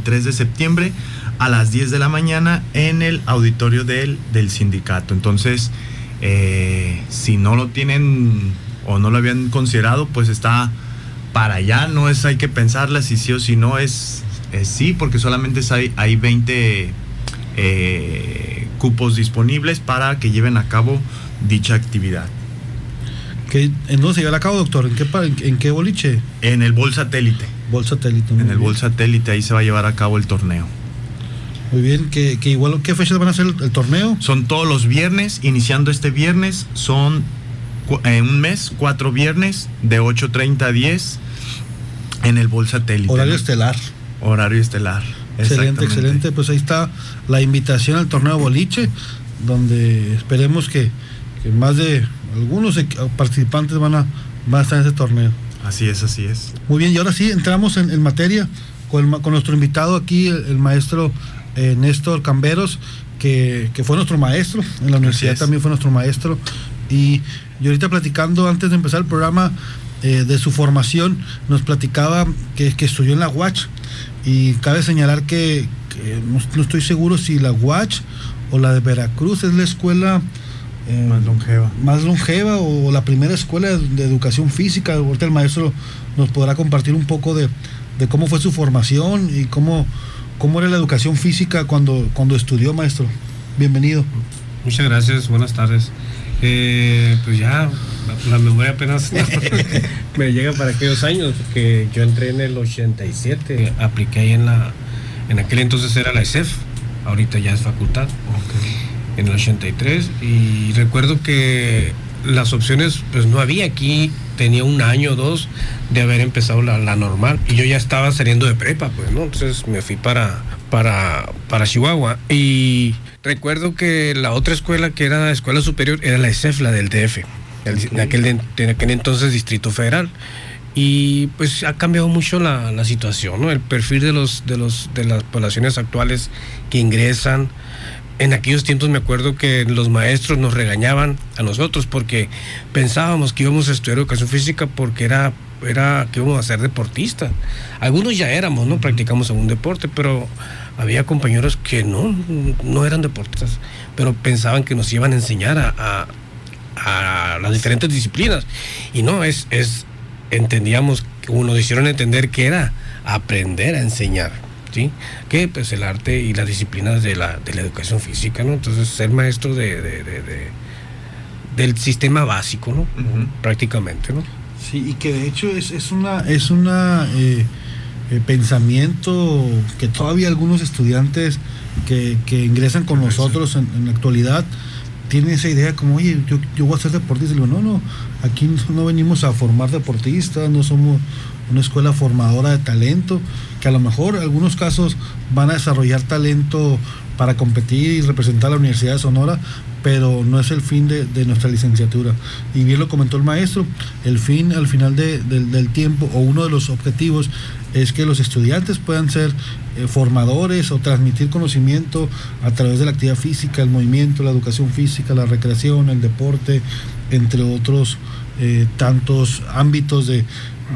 23 de septiembre a las 10 de la mañana en el auditorio del sindicato. Entonces, si no lo tienen o no lo habían considerado, pues está para allá. No es, hay que pensarla si sí o si no, es sí, porque solamente hay 20 cupos disponibles para que lleven a cabo dicha actividad. ¿En dónde se lleva a cabo, doctor? ¿En qué boliche? En el Bol Satélite. Bol Satélite. En el Bol Satélite, ahí se va a llevar a cabo el torneo. Muy bien, que igual, ¿qué fechas van a ser el torneo? Son todos los viernes, iniciando este viernes, son un mes, 4 viernes, de 8:30 a 10, en el Bol Satélite. Horario estelar. Horario estelar. Excelente, pues ahí está la invitación al torneo boliche, donde esperemos que más de algunos participantes van a estar en ese torneo. Así es. Muy bien, y ahora sí, entramos en materia con nuestro invitado aquí, el maestro Néstor Camberos, que fue nuestro maestro, en la universidad también fue nuestro maestro, y ahorita platicando, antes de empezar el programa, de su formación, nos platicaba que estudió en la UACH, y cabe señalar que no estoy seguro si la UACH o la de Veracruz es la escuela más longeva o la primera escuela de educación física. Ahorita el maestro nos podrá compartir un poco de cómo fue su formación y cómo era la educación física cuando estudió, maestro. Bienvenido. Muchas gracias, buenas tardes. Pues ya la memoria apenas me llega para aquellos años, porque yo entré en el 87, apliqué ahí en aquel entonces era la ESEF, ahorita ya es facultad. Okay. En el 83, y recuerdo que las opciones pues no había. Aquí tenía 1 año o 2 de haber empezado la normal, y yo ya estaba saliendo de prepa, pues, ¿no? Entonces me fui para Chihuahua, y recuerdo que la otra escuela, que era la escuela superior, era la ESEF, la del DF, en aquel entonces Distrito Federal. Y pues ha cambiado mucho la situación, ¿no? El perfil de las poblaciones actuales que ingresan. En aquellos tiempos me acuerdo que los maestros nos regañaban a nosotros porque pensábamos que íbamos a estudiar educación física porque era que íbamos a ser deportistas. Algunos ya éramos, ¿no? Practicamos algún deporte, pero había compañeros que no eran deportistas, pero pensaban que nos iban a enseñar a las diferentes disciplinas. Y no, entendíamos, nos hicieron entender que era aprender a enseñar. ¿Sí? Que pues el arte y las disciplinas de la educación física, ¿no? Entonces ser maestro del sistema básico, ¿no? Uh-huh. Prácticamente, ¿no? Sí, y que de hecho es una pensamiento que todavía algunos estudiantes que ingresan con nosotros en la actualidad tienen esa idea como, oye, yo voy a ser deportista. Y digo, no, aquí no venimos a formar deportistas, no somos una escuela formadora de talento, que a lo mejor en algunos casos van a desarrollar talento para competir y representar a la Universidad de Sonora, pero no es el fin de nuestra licenciatura. Y bien lo comentó el maestro, el fin al final del tiempo, o uno de los objetivos, es que los estudiantes puedan ser formadores o transmitir conocimiento a través de la actividad física, el movimiento, la educación física, la recreación, el deporte, entre otros tantos ámbitos de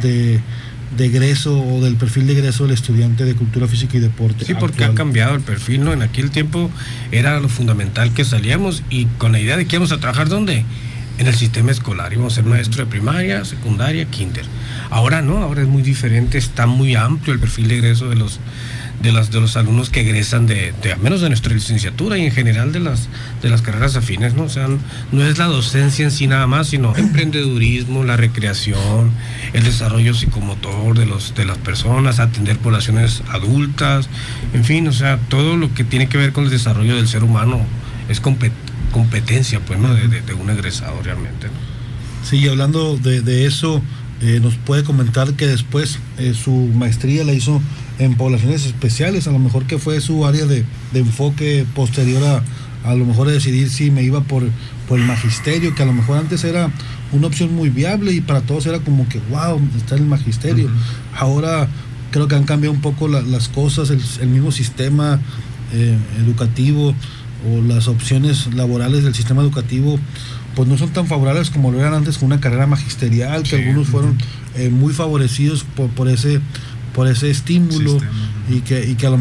egreso o del perfil de egreso del estudiante de cultura física y deporte. Sí, porque ha cambiado el perfil, ¿no? En aquel tiempo era lo fundamental que salíamos y con la idea de que íbamos a trabajar ¿dónde? En el sistema escolar, íbamos a ser maestro de primaria, secundaria, kinder. Ahora no, ahora es muy diferente, está muy amplio el perfil de egreso de los alumnos que egresan de al menos de nuestra licenciatura y en general de las carreras afines, ¿no? O sea, no es la docencia en sí nada más, sino el emprendedurismo, la recreación, el desarrollo psicomotor de las personas, atender poblaciones adultas, en fin, o sea, todo lo que tiene que ver con el desarrollo del ser humano es competencia, pues, ¿no? De un egresado realmente, ¿no? Sí, hablando de eso, nos puede comentar que después su maestría la hizo en poblaciones especiales, a lo mejor que fue su área de enfoque posterior a lo mejor decidir si me iba por el magisterio, que a lo mejor antes era una opción muy viable y para todos era como que wow, está en el magisterio. Uh-huh. Ahora creo que han cambiado un poco las cosas, el mismo sistema educativo o las opciones laborales del sistema educativo pues no son tan favorables como lo eran antes con una carrera magisterial, que sí, algunos fueron muy favorecidos por ese estímulo, y que a lo